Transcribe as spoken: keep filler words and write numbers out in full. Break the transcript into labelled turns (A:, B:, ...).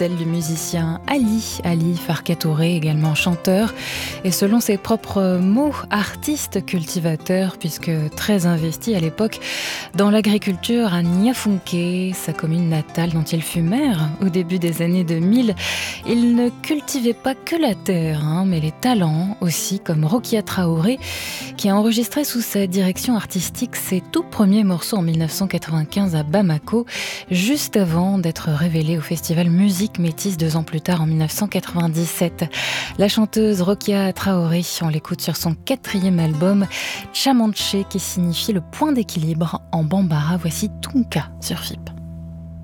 A: celle du musicien Ali, Ali Farka Touré, également chanteur, et selon ses propres mots, artiste cultivateur, puisque très investi à l'époque dans l'agriculture à Niafunké, sa commune natale dont il fut maire au début des années deux mille. Il ne cultivait pas que la terre, hein, mais les talents aussi, comme Rokia Traoré, qui a enregistré sous sa direction artistique ses tout premiers morceaux en dix-neuf cent quatre-vingt-quinze à Bamako, juste avant d'être révélée au festival Musique Métis deux ans plus tard en dix-neuf cent quatre-vingt-dix-sept. La chanteuse Rokia Traoré, on l'écoute sur son quatrième album Chamanché, qui signifie le point d'équilibre en bambara. Voici Tunka sur F I P.